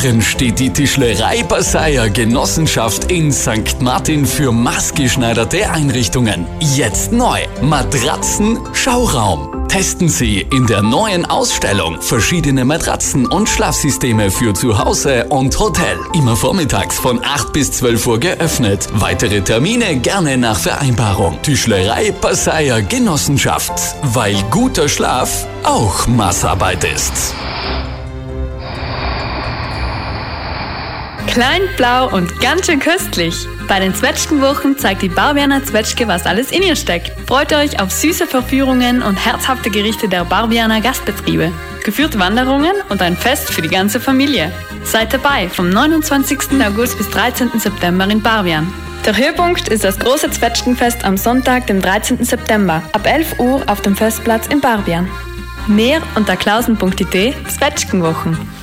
Jahren steht die Tischlerei Passaia Genossenschaft in St. Martin für maßgeschneiderte Einrichtungen. Jetzt neu: Matratzen-Schauraum. Testen Sie in der neuen Ausstellung verschiedene Matratzen und Schlafsysteme für zu Hause und Hotel. Immer vormittags von 8 bis 12 Uhr geöffnet. Weitere Termine gerne nach Vereinbarung. Tischlerei Passaia Genossenschaft, weil guter Schlaf auch Maßarbeit ist. Klein, blau und ganz schön köstlich. Bei den Zwetschgenwochen zeigt die Barbianer Zwetschge, was alles in ihr steckt. Freut euch auf süße Verführungen und herzhafte Gerichte der Barbianer Gastbetriebe, geführte Wanderungen und ein Fest für die ganze Familie. Seid dabei vom 29. August bis 13. September in Barbian. Der Höhepunkt ist das große Zwetschgenfest am Sonntag, dem 13. September, ab 11 Uhr auf dem Festplatz in Barbian. Mehr unter klausen.it Zwetschgenwochen.